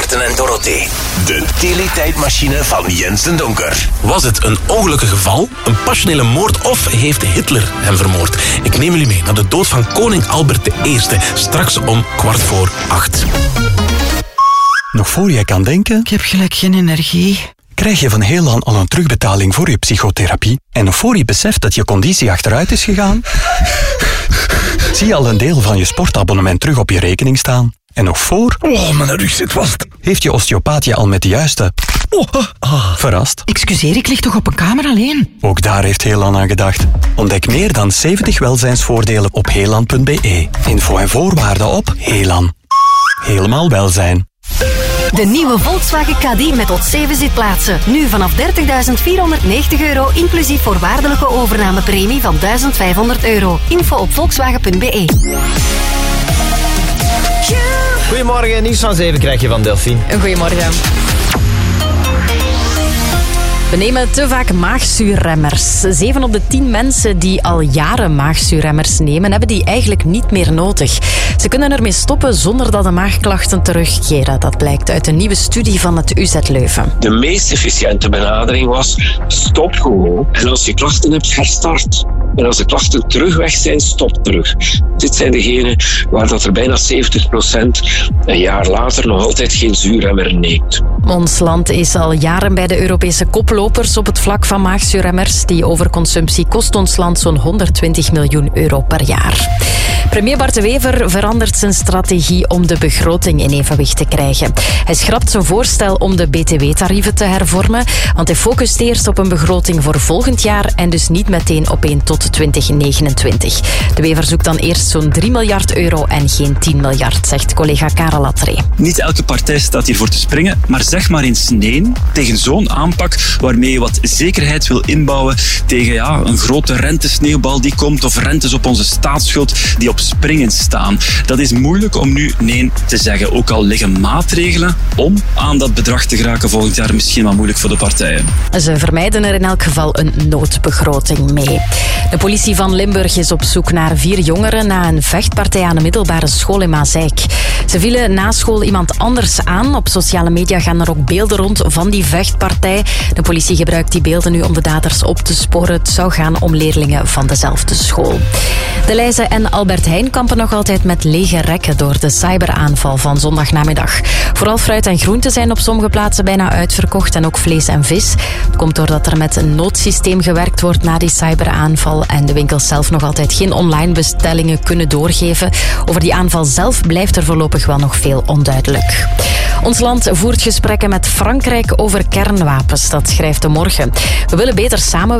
Maarten en Dorothee. De teletijdmachine van Jens den Donker. Was het een ongelukkig geval, een passionele moord of heeft Hitler hem vermoord? Ik neem jullie mee naar de dood van koning Albert I. Straks om 7:15. Nog voor jij kan denken... Ik heb gelijk geen energie. Krijg je van Heelan al een terugbetaling voor je psychotherapie? En nog voor je beseft dat je conditie achteruit is gegaan? Zie je al een deel van je sportabonnement terug op je rekening staan? En nog voor... Oh, mijn rug zit vast. Heeft je osteopaat je al met de juiste... Verrast? Excuseer, ik lig toch op een kamer alleen? Ook daar heeft Heelan aan gedacht. Ontdek meer dan 70 welzijnsvoordelen op heelan.be. Info en voorwaarden op Heelan. Helemaal welzijn. De nieuwe Volkswagen Caddy met tot 7 zitplaatsen. Nu vanaf €30.490, inclusief voorwaardelijke overnamepremie van €1.500. Info op volkswagen.be. Goedemorgen, nieuws van 7 krijg je van Delphine. Goedemorgen. We nemen te vaak maagzuurremmers. 7 op de 10 mensen die al jaren maagzuurremmers nemen, hebben die eigenlijk niet meer nodig. Ze kunnen ermee stoppen zonder dat de maagklachten terugkeren. Dat blijkt uit een nieuwe studie van het UZ Leuven. De meest efficiënte benadering was: stop gewoon. En als je klachten hebt, herstart. En als de klachten terug weg zijn, stop terug. Dit zijn degenen waar dat er bijna 70% een jaar later nog altijd geen zuurremmer neemt. Ons land is al jaren bij de Europese koplopers op het vlak van maagzuurremmers. Die overconsumptie kost ons land zo'n €120 miljoen per jaar. Premier Bart De Wever verandert zijn strategie om de begroting in evenwicht te krijgen. Hij schrapt zijn voorstel om de btw-tarieven te hervormen, want hij focust eerst op een begroting voor volgend jaar en dus niet meteen op een tot 2029. De Wever zoekt dan eerst zo'n €3 miljard en geen 10 miljard, zegt collega Karel Lattré. Niet elke partij staat hiervoor te springen, maar zeg maar eens nee tegen zo'n aanpak waarmee je wat zekerheid wil inbouwen tegen een grote rentesneeuwbal die komt of rentes op onze staatsschuld die op springen staan. Dat is moeilijk om nu nee te zeggen. Ook al liggen maatregelen om aan dat bedrag te geraken volgend jaar misschien wel moeilijk voor de partijen. Ze vermijden er in elk geval een noodbegroting mee. De politie van Limburg is op zoek naar 4 jongeren na een vechtpartij aan de middelbare school in Mazeik. Ze vielen na school iemand anders aan. Op sociale media gaan er ook beelden rond van die vechtpartij. De politie gebruikt die beelden nu om de daders op te sporen. Het zou gaan om leerlingen van dezelfde school. De Leize en Albert Heijn kampen nog altijd met lege rekken door de cyberaanval van zondagnamiddag. Vooral fruit en groenten zijn op sommige plaatsen bijna uitverkocht en ook vlees en vis. Het komt doordat er met een noodsysteem gewerkt wordt na die cyberaanval en de winkels zelf nog altijd geen online bestellingen kunnen doorgeven. Over die aanval zelf blijft er voorlopig wel nog veel onduidelijk. Ons land voert gesprekken met Frankrijk over kernwapens, dat schrijft De Morgen. We willen beter samenwerken